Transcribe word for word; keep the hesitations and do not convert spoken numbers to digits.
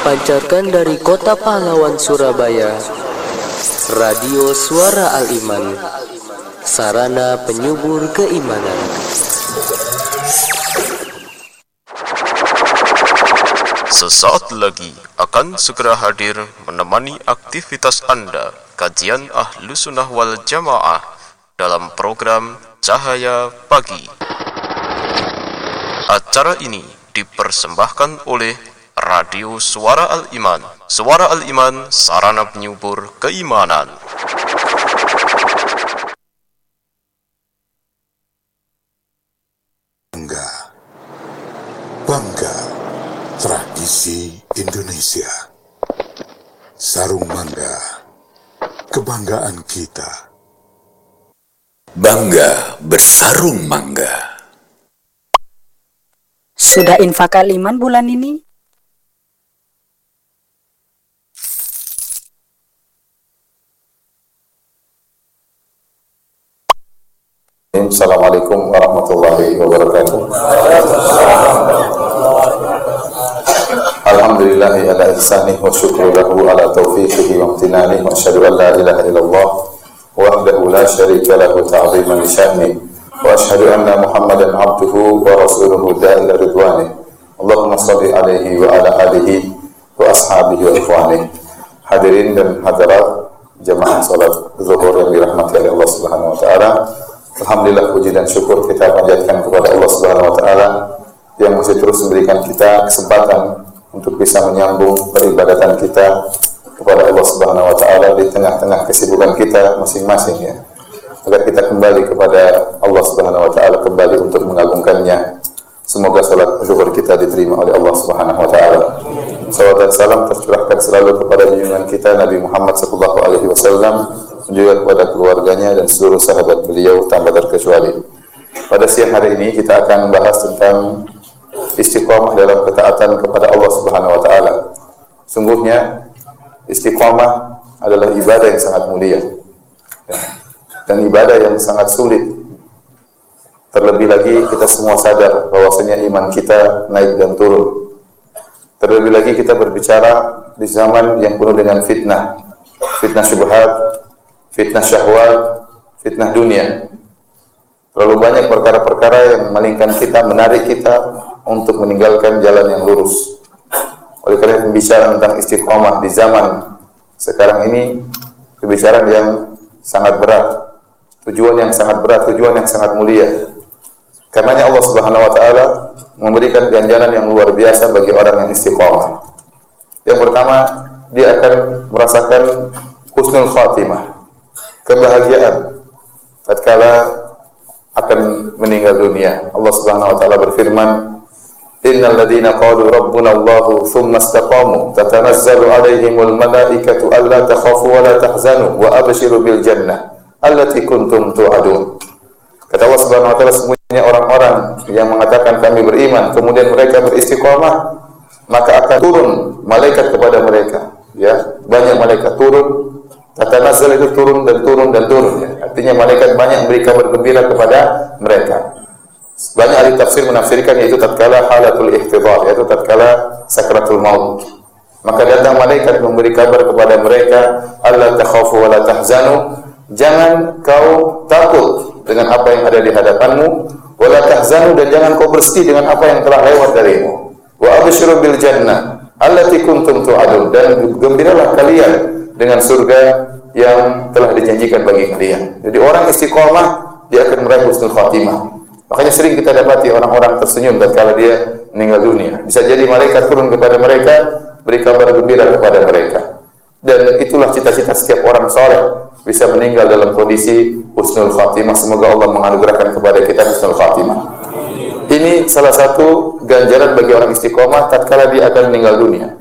dipancarkan dari kota pahlawan Surabaya, Radio Suara Al-Iman, sarana penyubur keimanan. Sesaat lagi akan segera hadir menemani aktivitas Anda kajian Ahlus Sunnah wal Jamaah dalam program Cahaya Pagi. Acara ini dipersembahkan oleh Radio Suara Al-Iman. Suara Al-Iman, sarana penyubur keimanan. Bangga, bangga, tradisi Indonesia. Sarung mangga, kebanggaan kita. Bangga bersarung mangga. Sudah infak Al-Iman bulan ini? Assalamualaikum warahmatullahi wabarakatuh. Alhamdulillahi ala ihsanih wa syukru lahu ala taufiqihi wa amtinanih wa asyhadu an la ilaha illallah wahdahu la syarika lahu ta'ziman li sya'nih wa asyhadu anna Muhammadan abduhu wa rasuluhu da'ila ridwanih. Allahumma shalli alaihi wa ala alihi wa ashabihi wa ikhwanih. Hadirin dan hadirat jamaah salat zuhur yang dirahmati oleh Allah Subhanahu wa taala. Alhamdulillah, puji dan syukur kita panjatkan kepada Allah Subhanahu wa taala yang masih terus memberikan kita kesempatan untuk bisa menyambung peribadatan kita kepada Allah Subhanahu wa taala di tengah-tengah kesibukan kita masing-masing, ya. Agar kita kembali kepada Allah Subhanahu wa taala, kembali untuk mengagungkannya. Semoga salat zuhur kita diterima oleh Allah Subhanahu wa taala. Salawat dan salam tercurahkan selalu kepada junjungan kita Nabi Muhammad sallallahu alaihi wasallam, juga kepada keluarganya dan seluruh sahabat beliau tanpa terkecuali. Pada siang hari ini kita akan membahas tentang istiqamah dalam ketaatan kepada Allah Subhanahu wa taala. Sungguhnya istiqamah adalah ibadah yang sangat mulia dan ibadah yang sangat sulit. Terlebih lagi kita semua sadar bahwasanya iman kita naik dan turun. Terlebih lagi kita berbicara di zaman yang penuh dengan fitnah, fitnah syubhat, fitnah syahwat, fitnah dunia. Terlalu banyak perkara-perkara yang memalingkan kita, menarik kita untuk meninggalkan jalan yang lurus. Oleh karena pembicaraan tentang istiqamah di zaman sekarang ini, pembicaraan yang sangat berat, tujuan yang sangat berat, tujuan yang sangat mulia. Karenanya Allah Subhanahu wa taala memberikan ganjaran yang luar biasa bagi orang yang istiqamah. Yang pertama, dia akan merasakan husnul khatimah, kebahagiaan tatkala akan meninggal dunia. Allah Subhanahu wa taala berfirman, "Innal ladzina qalu rabbuna Allahu tsumma istaqamu tatanazzalu 'alaihimul malaikatu alla takhafu wa la tahzanu wa abshiru bil jannah allati kuntum tu'adun." Kata Allah Subhanahu wa taala, semuanya orang-orang yang mengatakan kami beriman kemudian mereka beristiqamah, maka akan turun malaikat kepada mereka, ya. Banyak malaikat turun. Tatanazzal itu turun dan turun dan turun, ya. Artinya malaikat banyak memberi kabar gembira kepada mereka. Banyak ahli tafsir menafsirkan yaitu tatkala halatul ihtidar, yaitu tatkala sakratul maut. Maka datang malaikat memberi kabar kepada mereka, alla takhafu wa la tahzanu, jangan kau takut dengan apa yang ada di hadapanmu, wa la tahzanu, dan jangan kau bersedih dengan apa yang telah lewat darimu. Wa abshiru bil jannah allati kuntum tu'adun, dan gembiralah kalian dengan surga yang telah dijanjikan bagi kalian. Jadi orang istiqamah dia akan meraih husnul khatimah. Makanya sering kita dapati orang-orang tersenyum tatkala dia meninggal dunia. Bisa jadi malaikat turun kepada mereka, beri kabar gembira kepada mereka. Dan itulah cita-cita setiap orang saleh, bisa meninggal dalam kondisi husnul khatimah. Semoga Allah menganugerahkan kepada kita husnul khatimah. Ini salah satu ganjaran bagi orang istiqamah tatkala dia akan meninggal dunia.